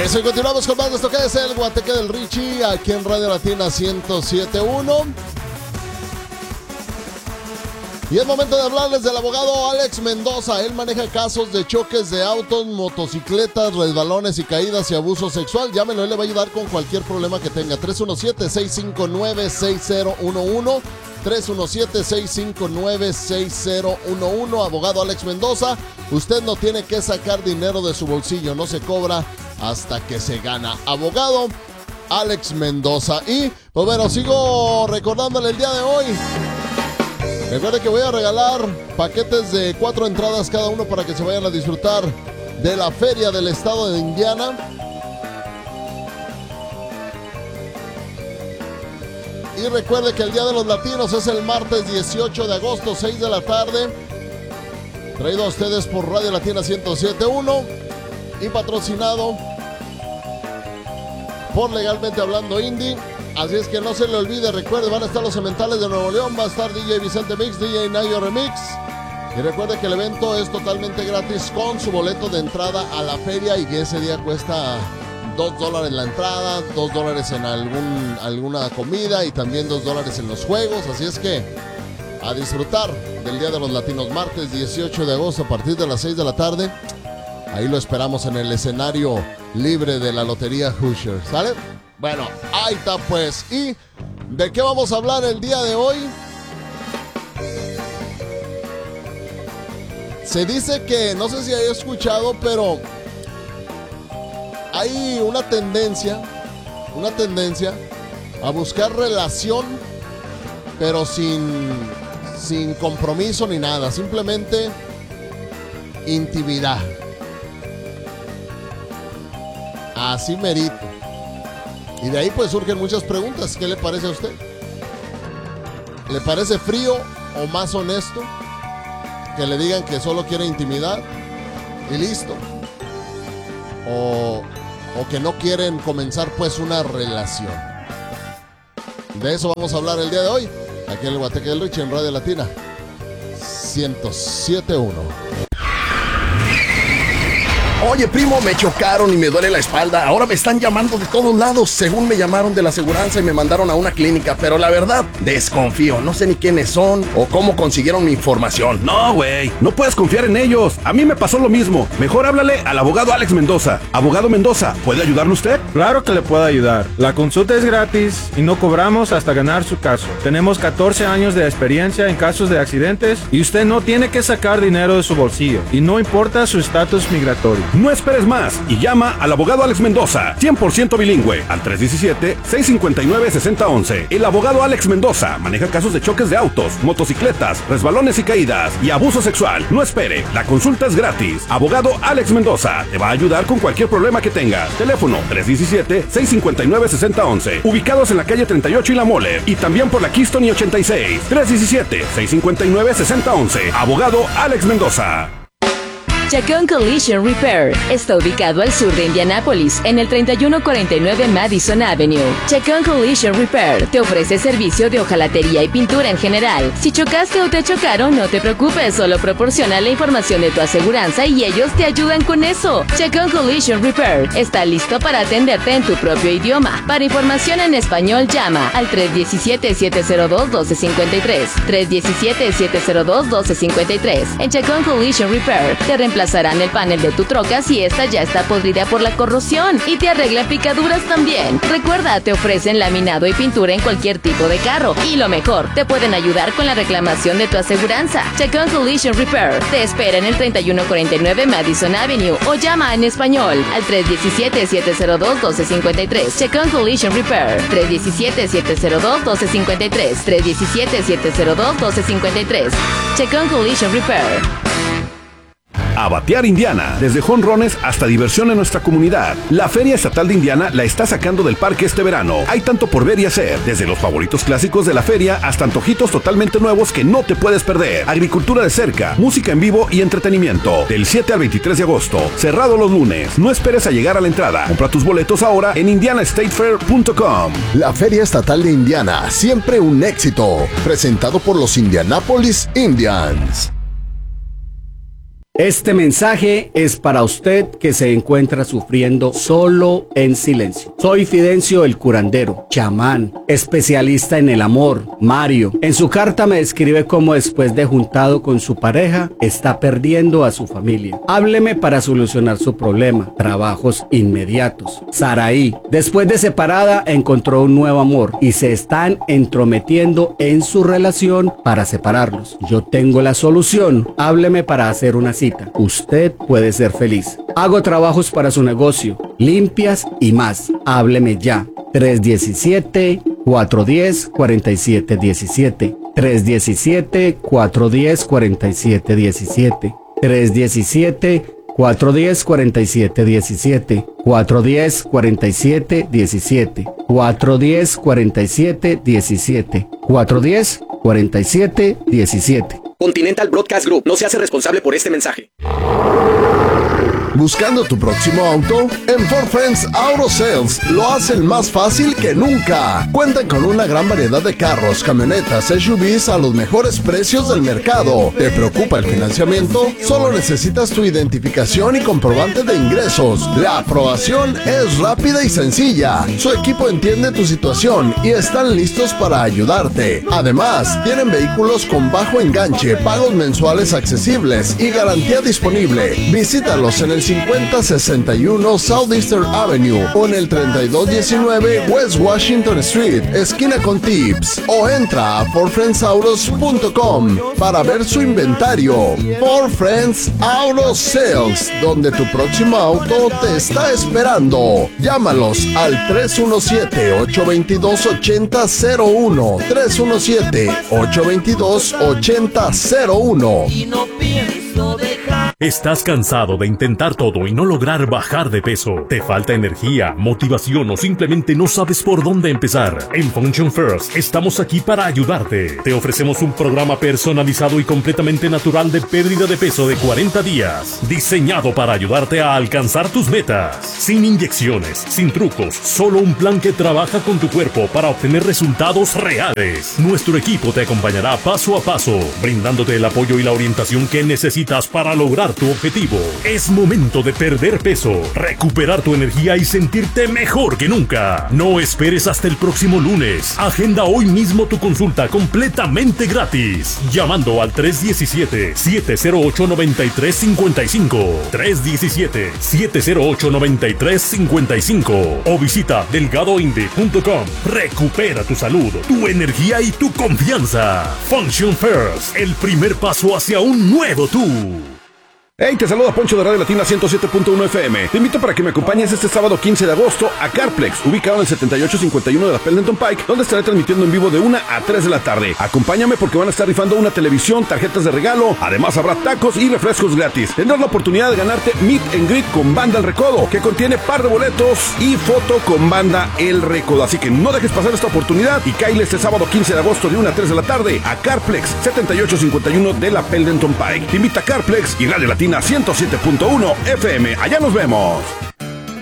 Eso, y continuamos con más de esto que es el Guateque del Richie, aquí en Radio Latina 107.1. Y es momento de hablarles del abogado Alex Mendoza. Él maneja casos de choques de autos, motocicletas, resbalones y caídas y abuso sexual. Llámenlo, él le va a ayudar con cualquier problema que tenga. 317-659-6011. 317-659-6011. Abogado Alex Mendoza. Usted no tiene que sacar dinero de su bolsillo. No se cobra hasta que se gana. Abogado Alex Mendoza. Y, pues bueno, sigo recordándole el día de hoy. Recuerde que voy a regalar paquetes de 4 entradas cada uno para que se vayan a disfrutar de la feria del estado de Indiana. Y recuerde que el Día de los Latinos es el martes 18 de agosto, 6 de la tarde. Traído a ustedes por Radio Latina 107.1 y patrocinado por Legalmente Hablando Indie. Así es que no se le olvide, recuerde, van a estar los Cementales de Nuevo León, va a estar DJ Vicente Mix, DJ Nayo Remix. Y recuerde que el evento es totalmente gratis con su boleto de entrada a la feria y que ese día cuesta $2 la entrada, $2 en alguna comida y también $2 en los juegos. Así es que a disfrutar del Día de los Latinos, martes 18 de agosto a partir de las 6 de la tarde. Ahí lo esperamos en el escenario libre de la Lotería Hoosier, ¿sale? Bueno, ahí está pues. ¿Y de qué vamos a hablar el día de hoy? Se dice que, no sé si hay escuchado, pero hay una tendencia a buscar relación, pero sin compromiso ni nada, simplemente intimidad. Así merito. Y de ahí pues surgen muchas preguntas. ¿Qué le parece a usted? ¿Le parece frío o más honesto que le digan que solo quiere intimidad y listo? O que no quieren comenzar pues una relación. De eso vamos a hablar el día de hoy, aquí en el Guateque del Richie en Radio Latina 107.1. Oye, primo, me chocaron y me duele la espalda. Ahora me están llamando de todos lados. Según me llamaron de la aseguranza y me mandaron a una clínica. Pero la verdad, desconfío. No sé ni quiénes son o cómo consiguieron mi información. No, güey, no puedes confiar en ellos. A mí me pasó lo mismo. Mejor háblale al abogado Alex Mendoza. Abogado Mendoza, ¿puede ayudarle usted? Claro que le puedo ayudar. La consulta es gratis y no cobramos hasta ganar su caso. Tenemos 14 años de experiencia en casos de accidentes y usted no tiene que sacar dinero de su bolsillo. Y no importa su estatus migratorio. No esperes más y llama al abogado Alex Mendoza, 100% bilingüe, al 317-659-6011. El abogado Alex Mendoza maneja casos de choques de autos, motocicletas, resbalones y caídas y abuso sexual. No espere, la consulta es gratis. Abogado Alex Mendoza te va a ayudar con cualquier problema que tengas. Teléfono 317-659-6011. Ubicados en la calle 38 y La Mole y también por la Keystone y 86. 317-659-6011. Abogado Alex Mendoza. Chacón Collision Repair está ubicado al sur de Indianápolis, en el 3149 Madison Avenue. Chacón Collision Repair te ofrece servicio de hojalatería y pintura en general. Si chocaste o te chocaron, no te preocupes, solo proporciona la información de tu aseguranza y ellos te ayudan con eso. Chacón Collision Repair está listo para atenderte en tu propio idioma. Para información en español, llama al 317-702-1253. 317-702-1253. En Chacón Collision Repair te reemplazarán el panel de tu troca si esta ya está podrida por la corrosión y te arreglan picaduras también. Recuerda, te ofrecen laminado y pintura en cualquier tipo de carro y lo mejor, te pueden ayudar con la reclamación de tu aseguranza. Chacón Collision Repair te espera en el 3149 Madison Avenue o llama en español al 317-702-1253. Chacón Collision Repair 317-702-1253. 317-702-1253. Chacón Collision Repair. A batear Indiana, desde jonrones hasta diversión en nuestra comunidad. La Feria Estatal de Indiana la está sacando del parque este verano. Hay tanto por ver y hacer, desde los favoritos clásicos de la feria hasta antojitos totalmente nuevos que no te puedes perder. Agricultura de cerca, música en vivo y entretenimiento. Del 7 al 23 de agosto, cerrado los lunes. No esperes a llegar a la entrada. Compra tus boletos ahora en indianastatefair.com. La Feria Estatal de Indiana, siempre un éxito. Presentado por los Indianapolis Indians. Este mensaje es para usted que se encuentra sufriendo solo en silencio. Soy Fidencio el curandero, chamán, especialista en el amor, Mario. En su carta me describe cómo después de juntado con su pareja, está perdiendo a su familia. Hábleme para solucionar su problema. Trabajos inmediatos. Saraí, después de separada, encontró un nuevo amor y se están entrometiendo en su relación para separarlos. Yo tengo la solución. Hábleme para hacer una cita. Usted puede ser feliz. Hago trabajos para su negocio, limpias y más. Hábleme ya. 317-410-4717. 317-410-4717. 317-410-4717. 410-4717. 410-4717. 410-4717. Continental Broadcast Group no se hace responsable por este mensaje. ¿Buscando tu próximo auto? En Ford Friends Auto Sales lo hacen más fácil que nunca. Cuentan con una gran variedad de carros, camionetas, SUVs a los mejores precios del mercado. ¿Te preocupa el financiamiento? Solo necesitas tu identificación y comprobante de ingresos. La aprobación es rápida y sencilla. Su equipo entiende tu situación y están listos para ayudarte. Además, tienen vehículos con bajo enganche, pagos mensuales accesibles y garantía disponible. Visítalos en el 5061 Southeastern Avenue o en el 3219 West Washington Street, esquina con Tips, o entra a FordFriendsAutos.com para ver su inventario. Ford Friends Auto Sales, donde tu próximo auto te está esperando. Llámalos al 317-822-8001. 317-822-8001. Y no pienso dejar. ¿Estás cansado de intentar todo y no lograr bajar de peso? ¿Te falta energía, motivación o simplemente no sabes por dónde empezar? En Function First estamos aquí para ayudarte. Te ofrecemos un programa personalizado y completamente natural de pérdida de peso de 40 días, diseñado para ayudarte a alcanzar tus metas. Sin inyecciones, sin trucos, solo un plan que trabaja con tu cuerpo para obtener resultados reales. Nuestro equipo te acompañará paso a paso, brindándote el apoyo y la orientación que necesitas para lograr tu objetivo. Es momento de perder peso, recuperar tu energía y sentirte mejor que nunca. No esperes hasta el próximo lunes. Agenda hoy mismo tu consulta completamente gratis, llamando al 317-708-9355. 317-708-9355 o visita delgadoinde.com. Recupera tu salud, tu energía y tu confianza. Function First, el primer paso hacia un nuevo tú. Hey, te saluda Poncho de Radio Latina 107.1 FM. Te invito para que me acompañes este sábado 15 de agosto a Carplex, ubicado en el 7851 de la Pendleton Pike, donde estaré transmitiendo en vivo de 1 a 3 de la tarde. Acompáñame porque van a estar rifando una televisión, tarjetas de regalo, además habrá tacos y refrescos gratis. Tendrás la oportunidad de ganarte Meet and Greet con Banda El Recodo, que contiene par de boletos y foto con Banda El Recodo. Así que no dejes pasar esta oportunidad y cáile este sábado 15 de agosto de 1 a 3 de la tarde a Carplex, 7851 de la Pendleton Pike. Te invita a Carplex y Radio Latina 107.1 FM. Allá nos vemos.